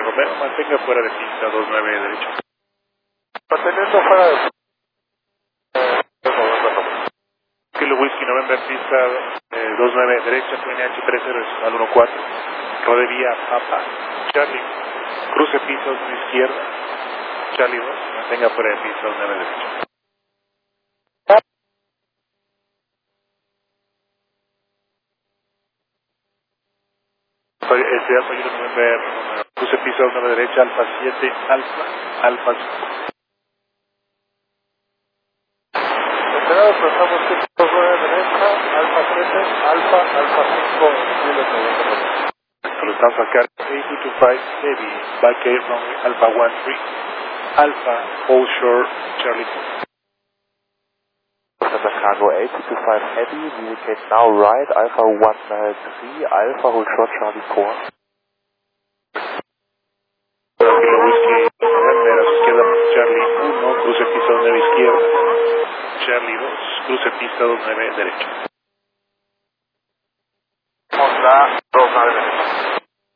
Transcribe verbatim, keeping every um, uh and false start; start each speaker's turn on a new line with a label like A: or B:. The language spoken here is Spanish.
A: Romeo, mantenga fuera de pista dos nueve derecho.
B: Manteniendo fuera de pista.
A: Kilo Whisky November pista eh, dos nueve derecha, N H tres cero al uno cuatro. Rodevía Papa, Charlie, cruce pista dos nueve izquierda, Charlie dos, mantenga fuera de pista dos nueve derecha. Este Alfa Kilo November, cruce pista dos nueve derecha, Alfa siete, Alfa, Alfa cinco.
B: Esperado, tratamos que dos nueve derecha, Alfa trece, Alfa, Alfa cinco, Kilo November.
A: Lo estamos acá, eight two two five Heavy, back air runway, Alpha one three, Alpha, hold short, Charlie two.
B: November Cargo eight two five Heavy, indicate now right, Alpha one three, Alpha, hold short, Charlie four.
A: Kilo Whisky November, a su izquierda, Charlie uno, cruce pista dos nueve izquierda, Charlie dos, cruce pista dos nueve derecha.
B: Honda